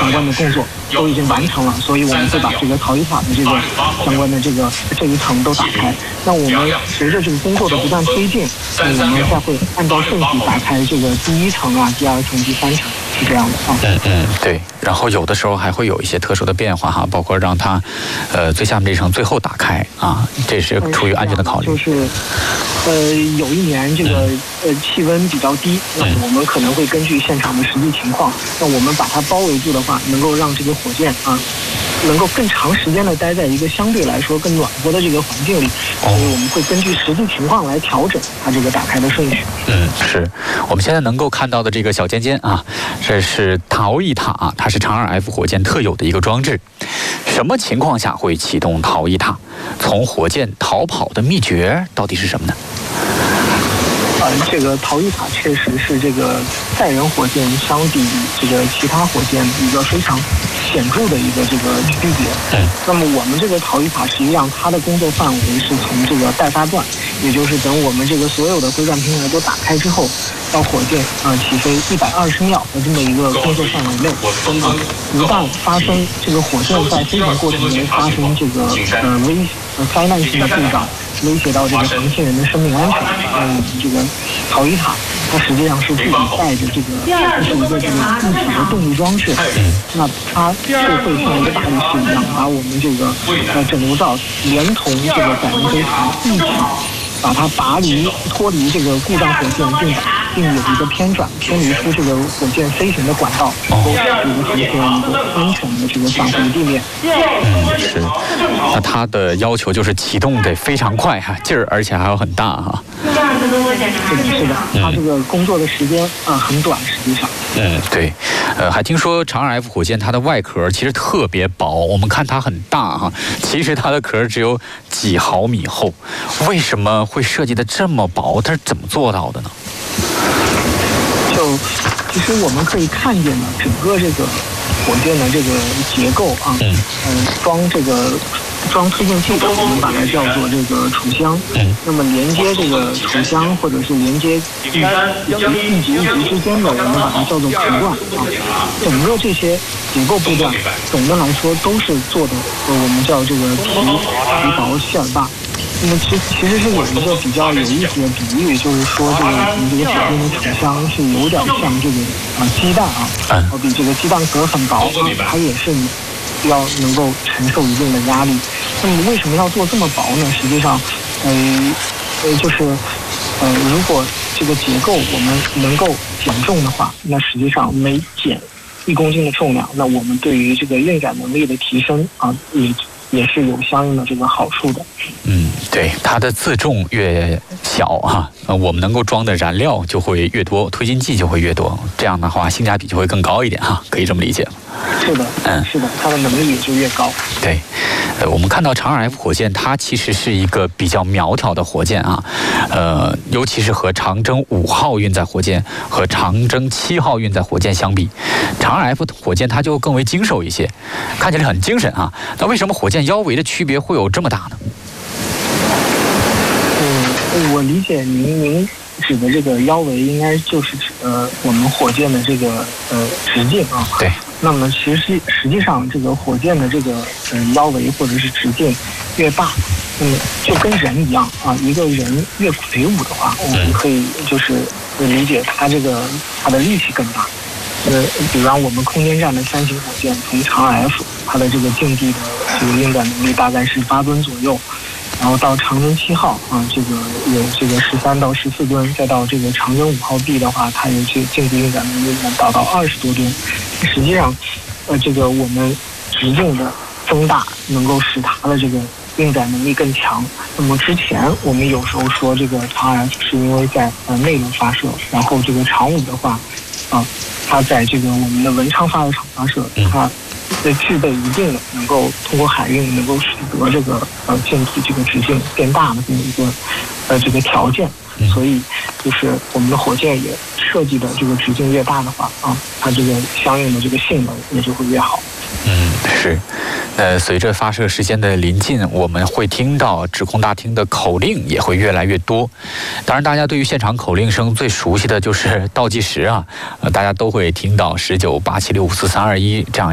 相关的动作都已经完成了，所以我们会把这个逃逸塔的这个相关的这一层都打开。那我们随着这个工作的不断推进，我们再会按照顺序打开这个第1层啊、第2层、第3层，是这样的啊。 对。然后有的时候还会有一些特殊的变化哈，包括让它最下面这层最后打开啊，这是出于安全的考虑。 就是有一年这个气温比较低，那我们可能会根据现场的实际情况，那我们把它包围住的话，能够让这个火箭啊能够更长时间的待在一个相对来说更暖和的这个环境里，所以我们会根据实际情况来调整它这个打开的顺序。 是我们现在能够看到的这个小尖尖啊，这是逃逸塔，它是长2 F 火箭特有的一个装置。什么情况下会启动逃逸塔？从火箭逃跑的秘诀到底是什么呢？ 这个逃逸塔确实是这个载人火箭相比这个其他火箭一个非常显著的一个这个区别。那么我们这个逃逸塔实际上它的工作范围是从这个待发段，也就是等我们这个所有的规段平台都打开之后，到火箭起飞120秒的这么一个工作范围内，一旦发生这个火箭在飞行过程中发生这个灾难性的故障，威胁到这个航行人的生命安全，那我们这个逃逸塔它实际上是自己带着这个一个这个固体的动力装置，那它就会像一个大力士一样，把我们这个整流罩连同这个载人飞船一起把它脱离这个故障火箭，并有一个偏离出这个火箭飞行的管道，能够使这个飞行能够安全的这个返回地面。 是。那它的要求就是启动得非常快哈，劲儿而且还要很大哈。 是的，它这个工作的时间很短，实际上。 对。还听说长2 F 火箭它的外壳其实特别薄，我们看它很大哈，其实它的壳只有几毫米厚，为什么会设计的这么薄？它是怎么做到的呢？ 其实我们可以看见呢，整个这个火箭的这个结构啊，装推进器，我们把它叫做这个储箱。那么连接这个储箱或者是连接一级之间的，我们把它叫做壳段啊。整个这些结构部段，总的来说都是做的，我们叫这个皮薄馅儿大。那么其实是有一个比较有意思的比喻，就是说这个我们这个火箭的储箱是有点像这个鸡蛋啊，比这个鸡蛋壳很薄它也是要能够承受一定的压力。那么为什么要做这么薄呢？实际上，如果这个结构我们能够减重的话，那实际上每减1公斤的重量，那我们对于这个运载能力的提升啊，也是有相应的这个好处的。 对，它的自重越小啊，我们能够装的燃料就会越多，推进剂就会越多，这样的话性价比就会更高一点哈，可以这么理解吗？ 是的，是的，它的能力也就越高。 对，我们看到长2 F 火箭，它其实是一个比较苗条的火箭啊，尤其是和长征5号运载火箭和长征7号运载火箭相比，长2 F 火箭它就更为精瘦一些，看起来很精神啊。那为什么火箭腰围的区别会有这么大呢？ 我理解您指的这个腰围应该就是指我们火箭的这个直径啊。 对。 那么实际上这个火箭的这个腰围或者是直径越大，就跟人一样啊，一个人越魁梧的话，我们可以就是理解它的力气更大。比方我们空间站的3型火箭，从长 F 它的这个近地的这个运载能力大概是8吨左右。然后到长征7号啊，这个有这个13到14吨，再到这个长征5号 B 的话，它有这个近地运载能力能达到20多吨。实际上，这个我们直径的增大能够使它的这个运载能力更强。那么之前我们有时候说这个长 F 是因为在内陆发射，然后这个长5的话它在这个我们的文昌发射场发射，它具备一定的能够通过海运能够使得这个舰体这个直径变大的这么一个这个条件，所以就是我们的火箭也设计的这个直径越大的话它这个相应的这个性能也就会越好。 是。随着发射时间的临近，我们会听到指控大厅的口令也会越来越多。当然，大家对于现场口令声最熟悉的就是倒计时啊，大家都会听到19、87、65、43、2、1这样。